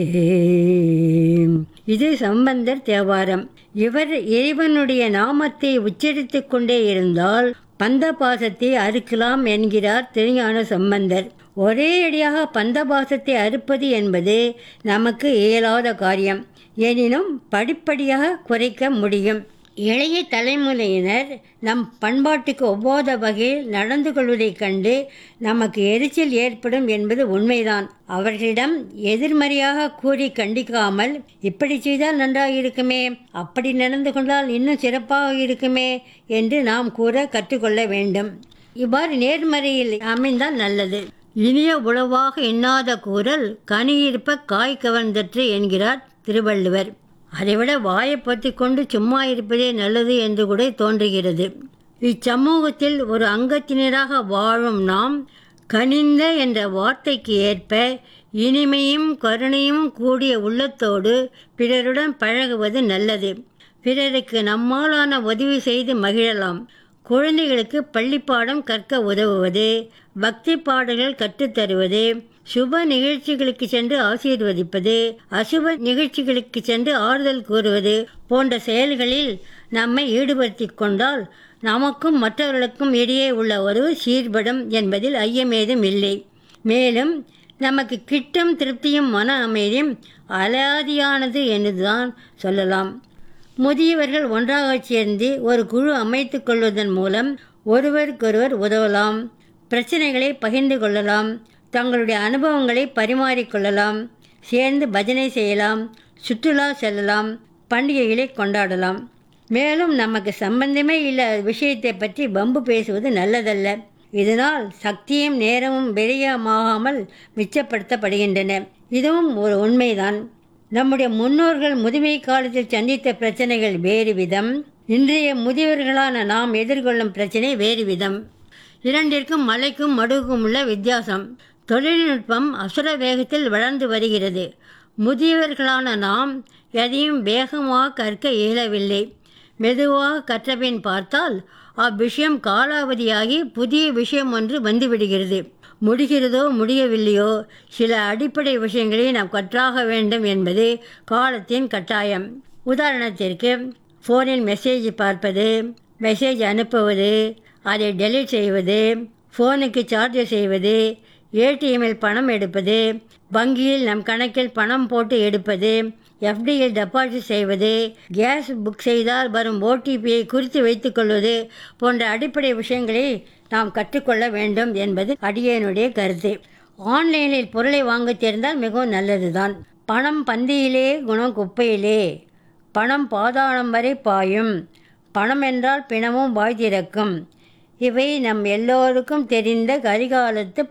இது சம்பந்தர் தேவாரம். இவர் இறைவனுடைய நாமத்தை உச்சரித்துக் கொண்டே இருந்தால் பந்த பாசத்தை அறுக்கலாம் என்கிறார் திருஞான சம்பந்தர். ஒரே அடியாக பந்த பாசத்தை அறுப்பது என்பது நமக்கு இயலாத காரியம். எனினும் படிப்படியாக குறைக்க முடியும். இளைய தலைமுறையினர் நம் பண்பாட்டுக்கு ஒவ்வாத வகையில் நடந்து கொள்வதைக் கண்டு நமக்கு எரிச்சல் ஏற்படும் என்பது உண்மைதான். அவர்களிடம் எதிர்மறையாக கூறி கண்டிக்காமல், இப்படி செய்தால் நன்றாக இருக்குமே, அப்படி நடந்து கொண்டால் இன்னும் சிறப்பாக இருக்குமே என்று நாம் கூற கற்றுக்கொள்ள வேண்டும். இவ்வாறு நேர்மறையில் அமைந்தால் நல்லது. இனிய உளவாக எண்ணாத கூறல் கனியிருப்ப காய் கவர்ந்தற்று என்கிறார் திருவள்ளுவர். அதைவிட வாயை பொத்தி கொண்டு சும்மா இருப்பதே நல்லது என்று கூட தோன்றுகிறது. இச்சமூகத்தில் ஒரு அங்கத்தினராக வாழும் நாம் கனிந்த என்ற வார்த்தைக்கு ஏற்ப இனிமையும் கருணையும் கூடிய உள்ளத்தோடு பிறருடன் பழகுவது நல்லது. பிறருக்கு நம்மாலான உதவி செய்து மகிழலாம். குழந்தைகளுக்கு பள்ளிப்பாடம் கற்க உதவுவது, பக்தி பாடல்கள் கற்றுத்தருவது, சுப நிகழ்ச்சிகளுக்கு சென்று ஆசீர்வதிப்பது, அசுப நிகழ்ச்சிகளுக்கு சென்று ஆறுதல் கூறுவது போன்ற செயல்களில் நம்மை ஈடுபடுத்தி கொண்டால் நமக்கும் மற்றவர்களுக்கும் இடையே உள்ள உறவு சீர்படும் என்பதில் ஐயமேதும் இல்லை. மேலும் நமக்கு கிட்டும் திருப்தியும் மன அமைதியும் அலாதியானது என்றுதான் சொல்லலாம். முதியவர்கள் ஒன்றாக சேர்ந்து ஒரு குழு அமைத்து கொள்வதன் மூலம் ஒருவருக்கொருவர் உதவலாம், பிரச்சனைகளை பகிர்ந்து கொள்ளலாம், தங்களுடைய அனுபவங்களை பரிமாறிக்கொள்ளலாம், சேர்ந்து பஜனை செய்யலாம், சுற்றுலா செல்லலாம், பண்டிகைகளை கொண்டாடலாம். மேலும் நமக்கு சம்பந்தமே இல்லாத விஷயத்தை பற்றி வம்பு பேசுவது நல்லதல்ல. இதனால் சக்தியும் நேரமும் விரயமாகாமல் மிச்சப்படுத்தப்படுகின்றன. இதுவும் ஒரு உண்மைதான். நம்முடைய முன்னோர்கள் முதுமை காலத்தில் சந்தித்த பிரச்சனைகள் வேறு விதம், இன்றைய முதியவர்களான நாம் எதிர்கொள்ளும் பிரச்சனை வேறு விதம். இரண்டிற்கும் மலைக்கும் மடுவுக்கும் உள்ள வித்தியாசம். தொழில்நுட்பம் அசுர வேகத்தில் வளர்ந்து வருகிறது. முதியவர்களான நாம் எதையும் வேகமாக கற்க இயலவில்லை. மெதுவாக கற்றபின் பார்த்தால் அவ்விஷயம் காலாவதியாகி புதிய விஷயம் ஒன்று வந்துவிடுகிறது. முடிகிறதோ முடியவில்லையோ சில அடிப்படை விஷயங்களை நாம் கற்றாக வேண்டும் என்பது காலத்தின் கட்டாயம். உதாரணத்திற்கு, ஃபோனில் மெசேஜ் பார்ப்பது, மெசேஜ் அனுப்புவது, அதை டெலீட் செய்வது, ஃபோனுக்கு சார்ஜ் செய்வது, ஏடிஎம்மில் பணம் எடுப்பது, வங்கியில் நம் கணக்கில் பணம் போட்டு எடுப்பது, எஃப்டியில் டெபாசிட் செய்வது, கேஸ் புக் செய்தால் வரும் ஓடிபியை குறித்து வைத்துக்கொள்வது போன்ற அடிப்படை விஷயங்களை நாம் கற்றுக்கொள்ள வேண்டும் என்பது அடியேனுடைய கருத்து. ஆன்லைனில் பொருளை வாங்க தெரிந்தால் மிகவும் நல்லதுதான். பணம் பந்தியிலே, குணம் குப்பையிலே. பணம் பாதாளம் வரை பாயும். பணம் என்றால் பிணமும் வாய் திறக்கும். இவை நம் எல்லோருக்கும் தெரிந்த கரிகாலத்து